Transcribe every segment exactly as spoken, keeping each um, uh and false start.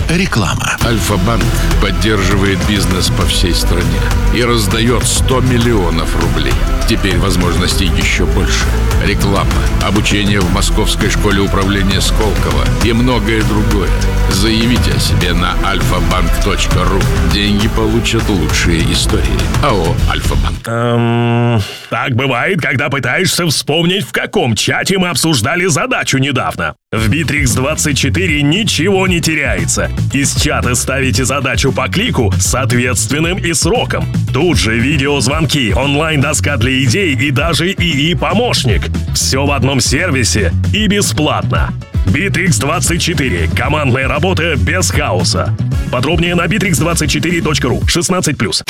Реклама. Альфа-банк поддерживает бизнес по всей стране и раздает сто миллионов рублей. Теперь возможностей еще больше. Реклама, обучение в Московской школе управления Сколково и многое другое. Заявите о себе на альфа-банк точка ру. Деньги получат лучшие истории. АО «Альфа-банк». Эм, так бывает, когда пытаешься вспомнить, в каком чате мы обсуждали задачу недавно. В Битрикс двадцать четыре ничего не теряется. Из чата ставите задачу по клику с ответственным и сроком. Тут же видеозвонки, онлайн-доска для идей и даже ИИ-помощник. Все в одном сервисе и бесплатно. Битрикс двадцать четыре. Командная работа без хаоса. Подробнее на битрикс двадцать четыре точка ру. шестнадцать плюс.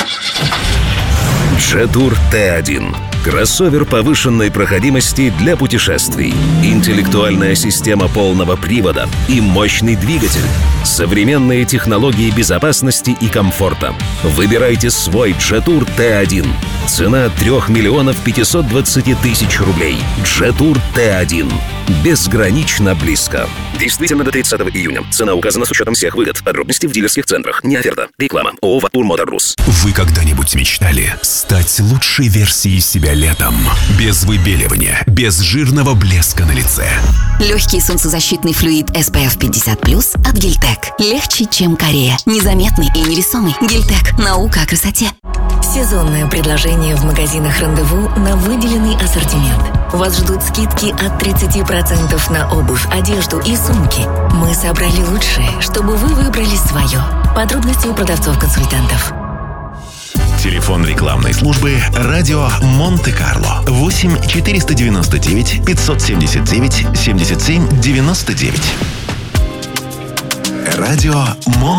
Jetour тэ один. Кроссовер повышенной проходимости для путешествий. Интеллектуальная система полного привода и мощный двигатель. Современные технологии безопасности и комфорта. Выбирайте свой Jetour тэ один. Цена трех миллионов пятьсот двадцать тысяч рублей. Jetour тэ один. Безгранично близко. Действительно до тридцатого июня. Цена указана с учетом всех выгод. Подробности в дилерских центрах. Не оферта. Реклама. ООО «Ватур Моторрус». Вы когда-нибудь мечтали стать лучшей версией себя летом? Без выбеливания, без жирного блеска на лице. Легкий солнцезащитный флюид эс пэ эф пятьдесят плюс от Гильтек. Легче, чем Корея. Незаметный и невесомый. Гильтек. Наука о красоте. Сезонное предложение в магазинах «Рандеву» на выделенный ассортимент. Вас ждут скидки от тридцати процентов на обувь, одежду и сумки. Мы собрали лучшее, чтобы вы выбрали свое. Подробности у продавцов-консультантов. Телефон рекламной службы «Радио Монте-Карло» восемь четыреста девяносто девять пятьсот семьдесят девять семьдесят семь девяносто девять. Радио Монте-Карло.